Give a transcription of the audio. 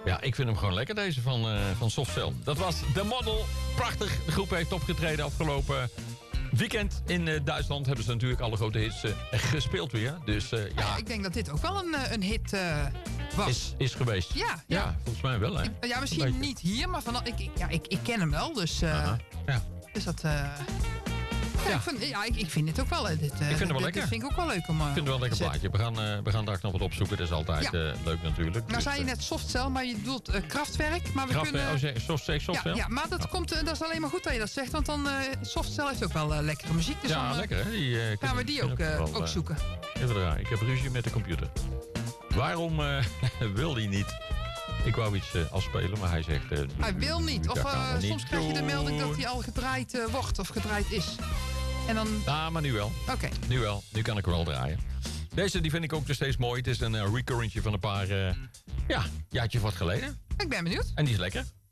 Ja, ik vind hem gewoon lekker, deze van Softcell. Dat was The Model. Prachtig. De groep heeft opgetreden afgelopen weekend. In Duitsland hebben ze natuurlijk alle grote hits gespeeld weer. Dus ja. Ik denk dat dit ook wel een hit was. Is geweest. Ja, volgens mij wel, hè? Ja, misschien niet hier, maar ik ken hem wel. Dus, ja. Dus dat... Ik vind het ook wel. Ik vind het wel lekker. Dit vind ik ook wel leuk om. Ik vind het wel een lekker plaatje. We gaan daar nog wat opzoeken. Dat is altijd leuk natuurlijk. Nou, zei je net Softcell, maar je bedoelt Kraftwerk. Maar we kunnen. Softcell? Ja, maar dat is alleen maar goed dat je dat zegt. Want dan Softcell heeft ook wel lekkere muziek. Dus ja, lekker hè? Gaan we die ook zoeken. Even draaien. Ik heb ruzie met de computer. Waarom wil hij niet? Ik wou iets afspelen, maar hij zegt... hij wil niet. Of soms krijg je de melding dat hij al gedraaid wordt of gedraaid is. En dan... Ah, maar nu wel. Oké. Nu wel. Nu kan ik wel draaien. Deze die vind ik ook nog steeds mooi. Het is een recurrentje van een paar... jaartjes wat geleden. Ik ben benieuwd. En die is lekker.